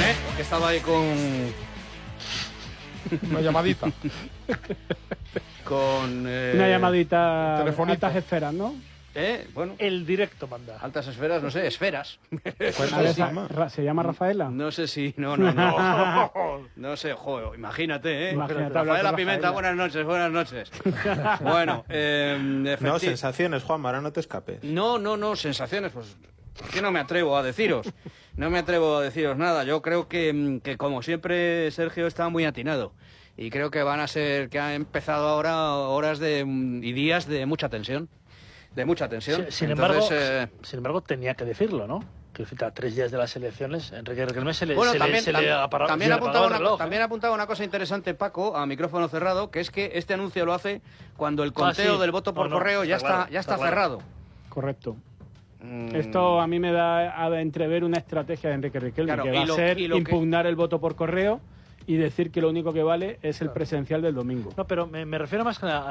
Que estaba ahí con... Una llamadita. Con... Una llamadita telefonito. altas esferas, ¿no? Bueno, El directo manda. altas esferas, no sé, esferas. ¿Se llama Rafaela? No sé si... No. No sé, joder, imagínate, Imagínate hablar Rafaela con Pimenta, Rafaela. buenas noches. Bueno, No, sensaciones, Juanma, ahora no te escapes. No, sensaciones, pues... ¿Por qué no me atrevo a deciros? No me atrevo a deciros nada. Yo creo que como siempre, Sergio está muy atinado. Y creo que van a ser, que han empezado ahora horas y días de mucha tensión. De mucha tensión. Sin embargo, tenía que decirlo, ¿no? Que a 3 días de las elecciones, Enrique Riquelme se le apagaba el reloj. También apuntaba una cosa interesante, Paco, a micrófono cerrado, que es que este anuncio lo hace cuando el conteo del voto por correo ya está cerrado. Correcto. Esto a mí me da a entrever una estrategia de Enrique Riquelme, Claro, que va a ser impugnar el voto por correo y decir que lo único que vale es el presencial del domingo. No, pero me refiero más a